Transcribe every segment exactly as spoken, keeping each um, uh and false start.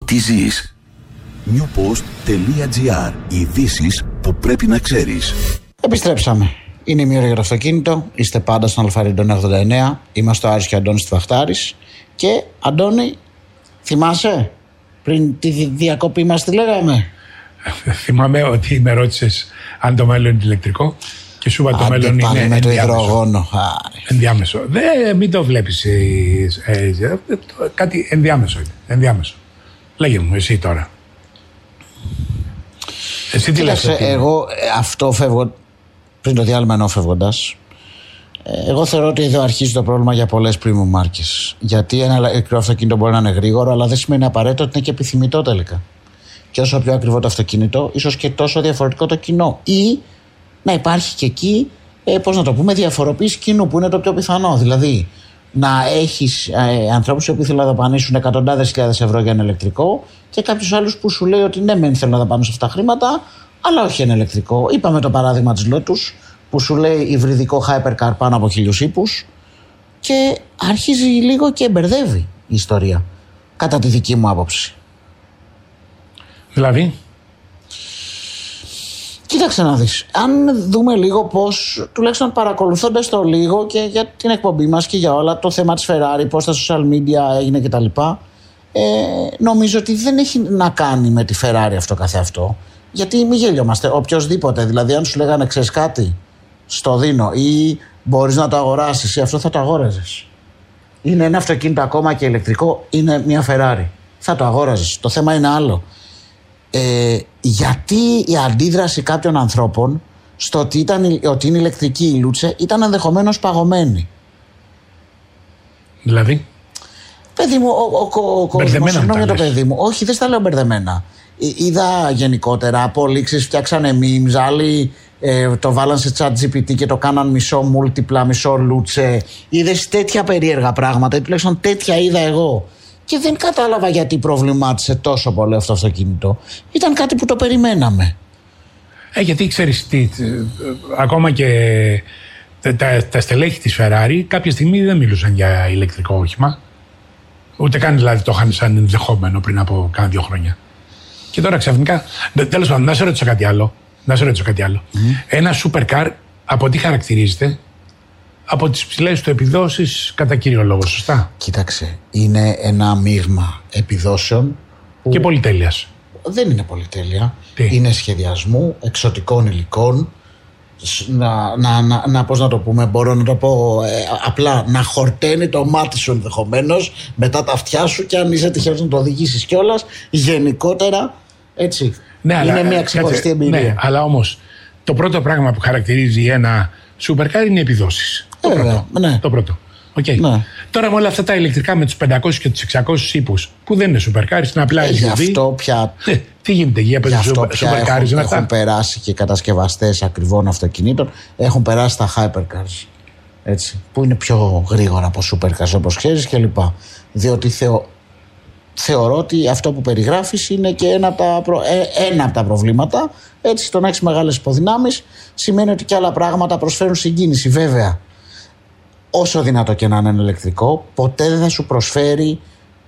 τι ζεις. newpost.gr. Ειδήσεις που πρέπει να ξέρεις. Επιστρέψαμε. Είναι η μία ώρα για το αυτοκίνητο. Είστε πάντα στον Αλφαρέντον ογδόντα εννέα. Είμαστε ο Άρης και ο Αντώνης Τουφαχτάρης. Και Αντώνη, θυμάσαι πριν τη διακοπή μας τι λέγαμε? Θυμάμαι ότι με ρώτησες αν το μέλλον είναι ηλεκτρικό και σου είπα το μέλλον είναι με το ενδιάμεσο. Ενδιάμεσο. Δεν, μην το βλέπεις ε, ε, ε, κάτι ενδιάμεσο είναι. Ενδιάμεσο. Λέγε μου εσύ τώρα. Εσύ τι λες? Εγώ αυτό φεύγω πριν το διάλειμμα, ενώ φεύγοντας, εγώ θεωρώ ότι εδώ αρχίζει το πρόβλημα για πολλές premium μάρκες. Γιατί ένα ηλεκτρικό αυτοκίνητο μπορεί να είναι γρήγορο, αλλά δεν σημαίνει απαραίτητο ότι είναι και επιθυμητό τελικά. Και όσο πιο ακριβό το αυτοκίνητο, ίσως και τόσο διαφορετικό το κοινό. Ή να υπάρχει και εκεί, ε, πώς να το πούμε, διαφοροποίηση κοινού, που είναι το πιο πιθανό. Δηλαδή, να έχεις ε, ανθρώπους οι οποίοι θέλουν να δαπανίσουν εκατοντάδες χιλιάδες ευρώ για ένα ηλεκτρικό και κάποιους άλλους που σου λέει ότι ναι, μεν θέλουν να δαπανίσουν αυτά τα χρήματα, αλλά όχι ένα ηλεκτρικό. Είπαμε το παράδειγμα της Lotus, που σου λέει υβριδικό hypercar πάνω από χίλιους ύπους, και αρχίζει λίγο και μπερδεύει η ιστορία, κατά τη δική μου άποψη. Δηλαδή, κοίταξε να δεις. Αν δούμε λίγο πώς, τουλάχιστον παρακολουθώντας το λίγο και για την εκπομπή μας και για όλα, το θέμα της Ferrari, πώς τα social media έγινε κτλ. Ε, νομίζω ότι δεν έχει να κάνει με τη Ferrari αυτό καθεαυτό. Γιατί μη γελιόμαστε, οποιοδήποτε. Δηλαδή, αν σου λέγανε ξέρεις κάτι, στο δίνω, ή μπορείς να το αγοράσεις, ή αυτό θα το αγόραζες. Είναι ένα αυτοκίνητο ακόμα και ηλεκτρικό, είναι μια Ferrari. Θα το αγόραζες. Το θέμα είναι άλλο. Ε, γιατί η αντίδραση κάποιων ανθρώπων στο ότι, ήταν, ότι είναι ηλεκτρική η Λούτσε ήταν ενδεχομένως παγωμένη. Δηλαδή, παιδί μου, ο, ο, ο κόσμος, συγγνώμη για το παιδί μου, όχι, δεν στα λέω μπερδεμένα. Είδα γενικότερα απολύξεις, φτιάξανε memes, άλλοι ε, το βάλαν σε chat τζι πι τι και το κάναν μισό μούλτιπλα, μισό Λούτσε. Είδες τέτοια περίεργα πράγματα, ή τουλάχιστον τέτοια είδα εγώ. Και δεν κατάλαβα γιατί προβλημάτισε τόσο πολύ αυτό το αυτοκίνητο. Ήταν κάτι που το περιμέναμε. Ε, γιατί ξέρεις τι, ακόμα και τα, τα, τα στελέχη της Ferrari κάποια στιγμή δεν μιλούσαν για ηλεκτρικό όχημα. Ούτε καν δηλαδή το είχαν σαν ενδεχόμενο πριν από κάνα δύο χρόνια. Και τώρα ξαφνικά. Τέλος πάντων, να σε ρωτήσω κάτι άλλο. Να σε ρωτήσω κάτι άλλο. Mm. Ένα supercar από τι χαρακτηρίζεται? Από τις ψηλές του επιδόσεις κατά κύριο λόγο, σωστά? Κοίταξε, είναι ένα μείγμα επιδόσεων που... και πολυτέλειας. Δεν είναι πολυτέλεια. Τι? Είναι σχεδιασμού, εξωτικών υλικών. Να, να, να, να, πώς να το πούμε, μπορώ να το πω ε, απλά, να χορταίνει το μάτι σου ενδεχομένως μετά τα αυτιά σου, και αν είσαι τυχερός να το οδηγήσεις κιόλας, γενικότερα έτσι. Ναι, είναι αλλά, μια ξεχωριστή εμπειρία. Ναι, αλλά όμως το πρώτο πράγμα που χαρακτηρίζει ένα supercar είναι οι επιδόσεις. Το, ε, πρώτο, ναι. το πρώτο. Okay. Ναι. Τώρα με όλα αυτά τα ηλεκτρικά με τους πεντακόσιους και τους εξακόσιους ύπους, που δεν είναι supercar, είναι απλά ε, γι' αυτό πια, ε, τι γίνεται, για πες supercar, έχουν, έχουν περάσει και κατασκευαστές ακριβών αυτοκινήτων, έχουν περάσει τα hypercars, έτσι, που είναι πιο γρήγορα από supercars, όπως ξέρεις, κλπ. Διότι θεω, θεωρώ ότι αυτό που περιγράφεις είναι και ένα από τα, προ, ε, ένα από τα προβλήματα. Έτσι, το να έχεις μεγάλες υποδυνάμεις σημαίνει ότι και άλλα πράγματα προσφέρουν συγκίνηση. Βέβαια, όσο δυνατό και να είναι ένα ηλεκτρικό, ποτέ δεν θα σου προσφέρει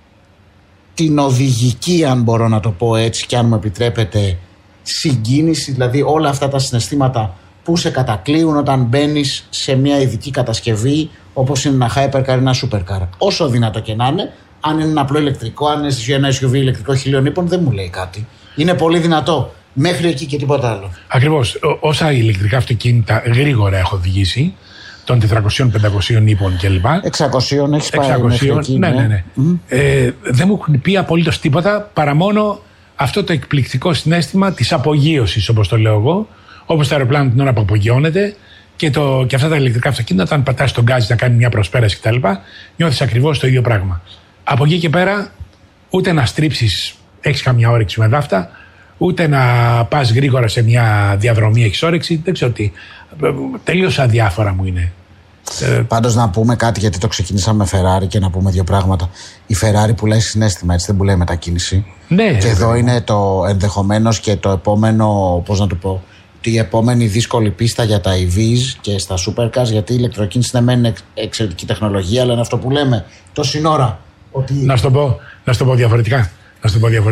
την οδηγική, αν μπορώ να το πω έτσι, και αν μου επιτρέπετε, συγκίνηση, δηλαδή όλα αυτά τα συναισθήματα που σε κατακλείουν όταν μπαίνεις σε μια ειδική κατασκευή όπως είναι ένα hypercar ή ένα supercar. Όσο δυνατό και να είναι, αν είναι ένα απλό ηλεκτρικό, αν είναι ένα ες γιου βι ηλεκτρικό χιλίων ύπων, δεν μου λέει κάτι. Είναι πολύ δυνατό. Μέχρι εκεί και τίποτα άλλο. Ακριβώς. Όσα ηλεκτρικά αυτοκίνητα γρήγορα έχω οδηγήσει, των τετρακοσίων πεντακοσίων ύπων κλπ. εξακόσια έχεις πάει μέχρι εκεί. Ναι, ναι, ναι. Mm. Ε, δεν μου έχουν πει απολύτως τίποτα παρά μόνο αυτό το εκπληκτικό συναίσθημα της απογείωσης, όπως το λέω εγώ, όπως το αεροπλάνο την ώρα που απογειώνεται, και, το, και αυτά τα ηλεκτρικά αυτοκίνητα, όταν πατάς τον γκάζι να κάνει μια προσπέραση κτλ., νιώθεις ακριβώς το ίδιο πράγμα. Από εκεί και πέρα, ούτε να στρίψεις, έχεις καμιά όρεξη με δάφτα, ούτε να πας γρήγορα σε μια διαδρομή, έχεις όρεξη, δεν ξέρω τι. Τελείως αδιάφορα μου είναι. Πάντως να πούμε κάτι, γιατί το ξεκινήσαμε με Ferrari, και να πούμε δύο πράγματα. Η Ferrari πουλάει συναίσθημα, έτσι, δεν πουλάει μετακίνηση. Ναι, και εδώ είναι το ενδεχομένως και το επόμενο, πώς να το πω, η επόμενη δύσκολη πίστα για τα ι βις και στα supercars, γιατί η ηλεκτροκίνηση είναι μεν εξαιρετική τεχνολογία, αλλά είναι αυτό που λέμε τόση ώρα. Ότι... Να σου το πω, να σου το πω διαφορετικά. Να σου το πω διαφορετικά.